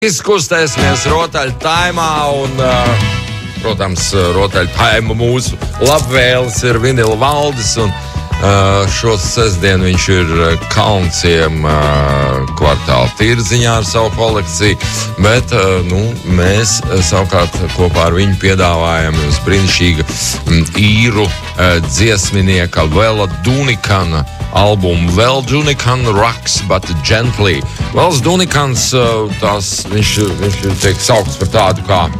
Izkustēsimies rotaļtaimā un, protams, rotaļtaima mūsu labvēlis ir Vinila Valdis. Un, šo sestdienu viņš ir Kalnciem kvartāla tirziņā ar savu kolekciju, bet mēs savukārt kopā ar viņu piedāvājam jums brīnišķīga īru dziesminieka Vela Dunikana albumu Vel Dunikan Rocks But Gently. Vels Dunikans, viņš tiek saukts par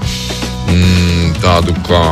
tādu kā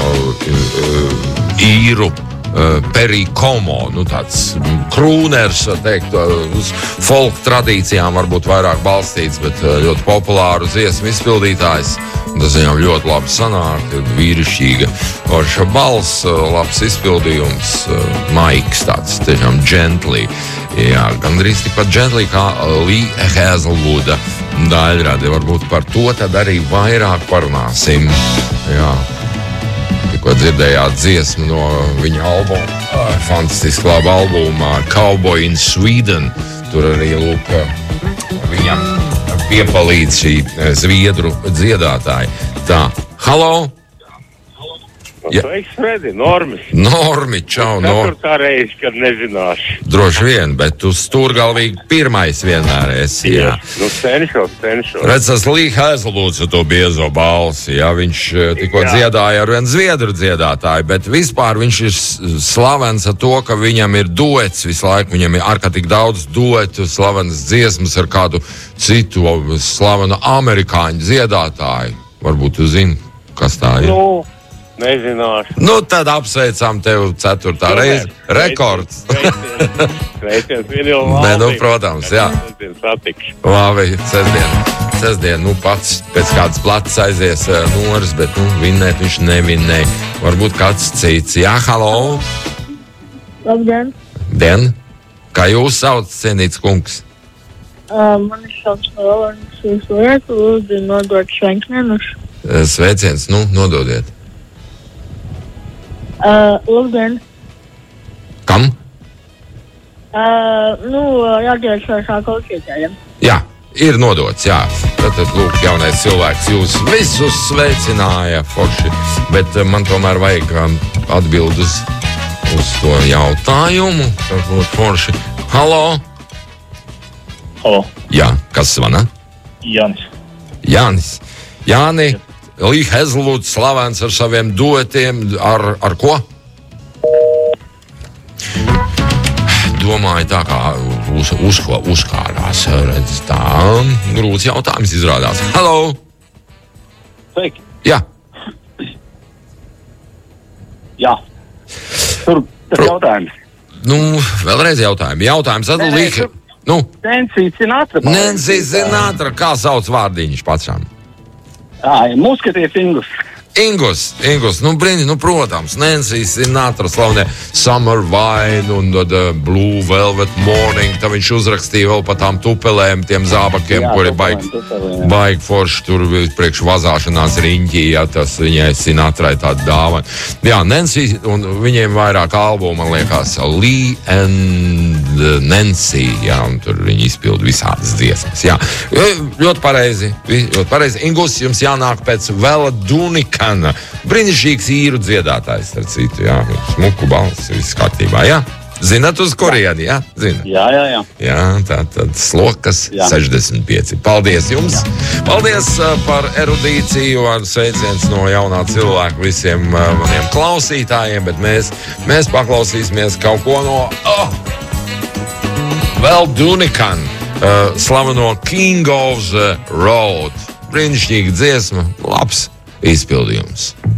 īru Perry Como, tāds krūners, teikt, uz folk tradīcijām varbūt vairāk balstīts, bet ļoti populāru dziesmu izpildītājs. Tas viņam ļoti labi sanāk, vīrišķīga forša balss, labs izpildījums, maiks tāds, tiešām gently. Jā, gandrīz tikpat gently kā Lee Hazelwooda daļradi. Varbūt par to tad arī vairāk parunāsim. Jā. Tikko dzirdējāt dziesmu no viņa albuma, fantastiski laba albuma Cowboy in Sweden. Tur arī lūk, viņam piepalīdz šī zviedru dziedātāja. Tā, halo! Sveiks, Fredi, Normis. Normi, čau, Normi. Ceturtā reize, kad nezināšu. Droši vien, bet tu stūrgalvīgi pirmais vienmēr esi. Jā. Cenšos. Redz, tas Lee Hazelwoods ar to biezo balsi, jā, viņš tikko dziedāja ar vienu zviedru dziedātāju, bet vispār viņš ir slavens ar to, ka viņam ir duets visu laiku, viņam ir ārkārtīgi daudz duetu, slavenas dziesmas ar kādu citu slavenu amerikāņu dziedātāju. Varbūt tu zini, kas tā ir? Nezināšu. Tad apsveicam tev ceturtā reize. Rekords. Sveiciens, Vinila Valdī. Protams, jā. Sestdien satikšu. Labi, sestdien, pats pēc kādas plats aizies Noris, bet, vinnēt viņš nevinnēja. Varbūt kāds cits. Jā, halo. Labdien. Dien. Kā jūs sauc, cienīts kungs? Mani sauc Rolands Lietu, lūdzu nodot sveicienus. Sveiciens, nododiet. Labdien. Kam? Jātiecās klausītājiem. Jā, ir nodots, jā. Tad, lūk, jaunais cilvēks jūs visus sveicināja, forši. Bet man tomēr vajag atbild uz to jautājumu. Tad būtu forši. Halo? Halo. Jā, kas zvana? Jānis. Jāni, Lee Hazelwoods slavens ar saviem duetiem. Ar ko? Domāju, tā kā uzkārās. Redz, tā grūts jautājums izrādās. Halo! Sveiki! Jā. Jā. Tur jautājums. Vēlreiz jautājumi. Jautājums atliek. Nancy Sinatra. Nancy Sinatra. Kā sauc vārdiņš pašām? Muskaties Ingus. Ingus, protams, Nancy Sinatra slavnē Summer Wine un Blue Velvet Morning. Tā viņš uzrakstīja vēl par tām tupelēm, tiem zābakiem, kuri baigi forši tur priekš vazāšanās riņķī, ja tas viņai Sinatrai tāda dāvana. Jā, Nancy, un viņiem vairāk albumu, man liekas, Lee and Nancy, jā, un tur viņi izpilda visādas dziesmas, jā. Ļoti pareizi. Ingus, jums jānāk pēc Vela Dunikana. Brīnišķīgs īru dziedātājs, ar citu, jā, smuku balsi, viss kārtībā, jā. Zināt uz kurieni, jā? Zina. Jā. Jā, tātad Slokas 65. Paldies jums! Paldies par erudīciju, ar sveiciens no jaunā cilvēka visiem maniem klausītājiem, bet mēs paklausīsimies kaut ko no Vel Dunikan, slaveno King of the Road. Brīnišķīga dziesma, labs izpildījums.